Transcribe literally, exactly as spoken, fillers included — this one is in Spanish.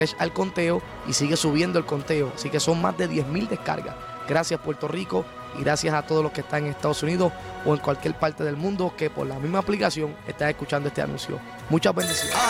al conteo y sigue subiendo el conteo. Así que son más de diez mil descargas. Gracias, Puerto Rico, y gracias a todos los que están en Estados Unidos o en cualquier parte del mundo que por la misma aplicación están escuchando este anuncio. Muchas bendiciones.